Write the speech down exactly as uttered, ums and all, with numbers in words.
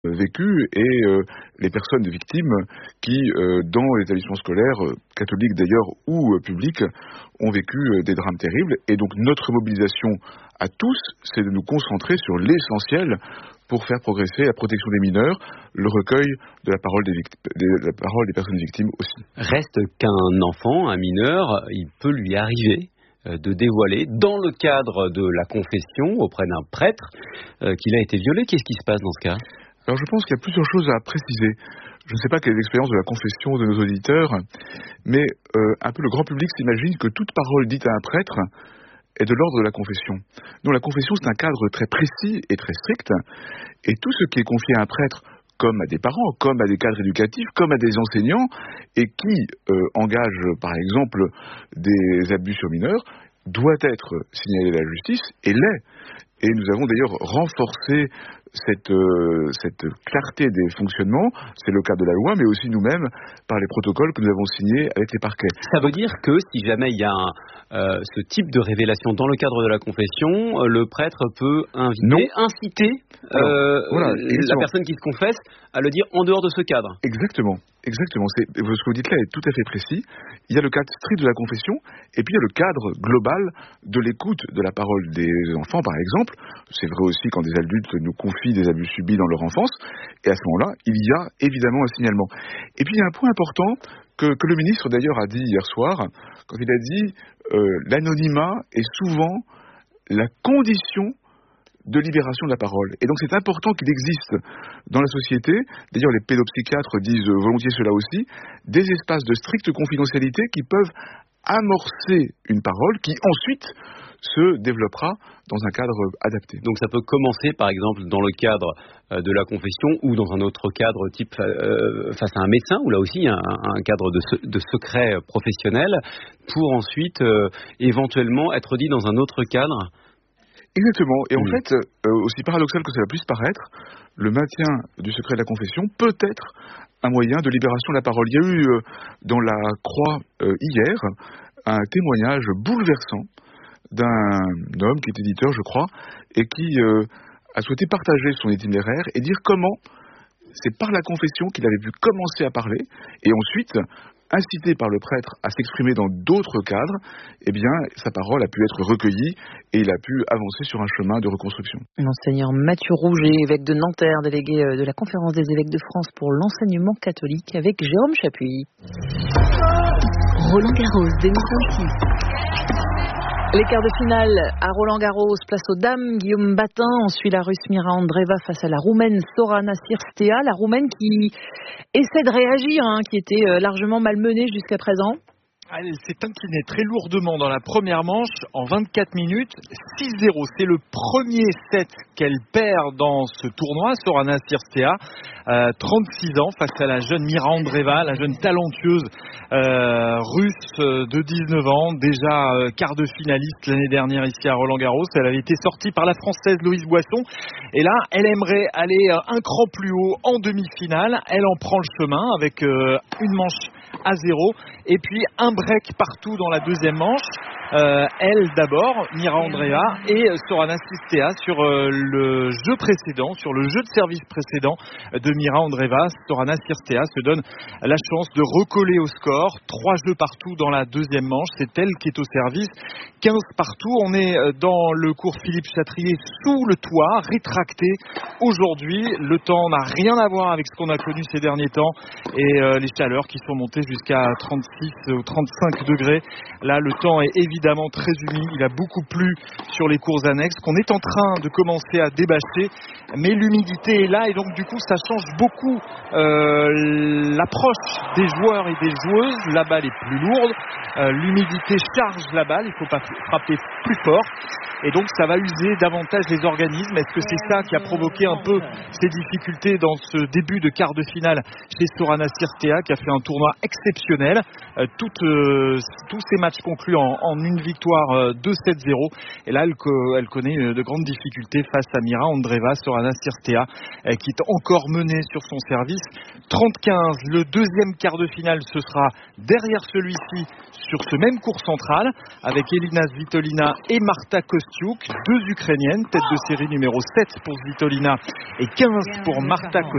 vécu et euh, les personnes victimes qui, euh, dans l'établissement scolaire, euh, catholique d'ailleurs ou euh, public, ont vécu euh, des drames terribles. Et donc notre mobilisation à tous, c'est de nous concentrer sur l'essentiel pour faire progresser la protection des mineurs, le recueil de la parole des, victimes, de la parole des personnes victimes aussi. Reste qu'un enfant, un mineur, il peut lui arriver de dévoiler, dans le cadre de la confession auprès d'un prêtre, euh, qu'il a été violé. Qu'est-ce qui se passe dans ce cas ? Alors je pense qu'il y a plusieurs choses à préciser. Je ne sais pas quelle est l'expérience de la confession de nos auditeurs, mais euh, un peu le grand public s'imagine que toute parole dite à un prêtre est de l'ordre de la confession. Donc la confession, c'est un cadre très précis et très strict, et tout ce qui est confié à un prêtre, comme à des parents, comme à des cadres éducatifs, comme à des enseignants, et qui euh, engage, par exemple, des abus sur mineurs, doit être signalé à la justice, et l'est. Et nous avons d'ailleurs renforcé cette, euh, cette clarté des fonctionnements, c'est le cas de la loi, mais aussi nous-mêmes, par les protocoles que nous avons signés avec les parquets. Ça veut dire que si jamais il y a un, euh, ce type de révélation dans le cadre de la confession, le prêtre peut inviter, non. inciter Alors, euh, voilà, la personne qui se confesse à le dire en dehors de ce cadre. Exactement. Exactement, c'est, ce que vous dites là est tout à fait précis. Il y a le cadre strict de la confession, et puis il y a le cadre global de l'écoute de la parole des enfants, par exemple. C'est vrai aussi quand des adultes nous confient des abus subis dans leur enfance, et à ce moment-là, il y a évidemment un signalement. Et puis il y a un point important que, que le ministre d'ailleurs a dit hier soir, quand il a dit euh, l'anonymat est souvent la condition de libération de la parole. Et donc c'est important qu'il existe dans la société, d'ailleurs les pédopsychiatres disent volontiers cela aussi, des espaces de stricte confidentialité qui peuvent amorcer une parole qui ensuite se développera dans un cadre adapté. Donc ça peut commencer par exemple dans le cadre de la confession ou dans un autre cadre type euh, face à un médecin, où là aussi il y a un, un cadre de, de secret professionnel, pour ensuite euh, éventuellement être dit dans un autre cadre. Exactement. Et en mmh. fait, euh, aussi paradoxal que cela puisse paraître, le maintien du secret de la confession peut être un moyen de libération de la parole. Il y a eu euh, dans la Croix euh, hier un témoignage bouleversant d'un homme qui est éditeur, je crois, et qui euh, a souhaité partager son itinéraire et dire comment c'est par la confession qu'il avait pu commencer à parler, et ensuite, incité par le prêtre à s'exprimer dans d'autres cadres, eh bien, sa parole a pu être recueillie et il a pu avancer sur un chemin de reconstruction. Monseigneur Mathieu Rouget, évêque de Nanterre, délégué de la Conférence des évêques de France pour l'enseignement catholique, avec Jérôme Chapuis. Roland Garros deux mille vingt-six. Les quarts de finale à Roland-Garros, place aux dames. Guillaume Batin, on suit la Russe Mira Andreeva face à la Roumaine Sorana Cirstea. La Roumaine qui essaie de réagir, hein, qui était largement malmenée jusqu'à présent. Elle s'est inclinée très lourdement dans la première manche en vingt-quatre minutes, six zéro. C'est le premier set qu'elle perd dans ce tournoi, Sorana Cirstea, euh, trente-six ans, face à la jeune Mira Andreeva, la jeune talentueuse euh, russe de dix-neuf ans, déjà euh, quart de finaliste l'année dernière ici à Roland-Garros. Elle avait été sortie par la Française Loïse Boisson. Et là, elle aimerait aller un cran plus haut en demi-finale. Elle en prend le chemin avec euh, une manche à zéro et puis un break partout dans la deuxième manche. Euh, elle d'abord, Mira Andreeva, et Sorana Cirstea sur euh, le jeu précédent, sur le jeu de service précédent de Mira Andreeva. Sorana Cirstea se donne la chance de recoller au score. Trois jeux partout dans la deuxième manche, c'est elle qui est au service. quinze partout, on est dans le cours Philippe Chatrier sous le toit, rétracté aujourd'hui. Le temps n'a rien à voir avec ce qu'on a connu ces derniers temps et euh, les chaleurs qui sont montées jusqu'à trente-six ou trente-cinq degrés. Là, le temps est évidemment très humide, il a beaucoup plu sur les cours annexes qu'on est en train de commencer à débâcher, mais l'humidité est là et donc du coup ça change beaucoup euh, l'approche des joueurs et des joueuses. La balle est plus lourde, euh, l'humidité charge la balle, il faut pas frapper plus fort et donc ça va user davantage les organismes. Est-ce que c'est ça qui a provoqué un peu ces difficultés dans ce début de quart de finale chez Sorana Cirstea, qui a fait un tournoi exceptionnel, euh, toutes, euh, tous ces matchs conclus en, en une victoire euh, deux sept zéro, et là elle, elle connaît de grandes difficultés face à Mira Andreeva. Sorana Cirstea euh, qui est encore menée sur son service trente quinze. Le deuxième quart de finale, ce sera derrière celui-ci sur ce même court central avec Elina Svitolina et Marta Kostyuk, deux Ukrainiennes, tête de série numéro sept pour Svitolina et quinze pour Marta Kostyuk.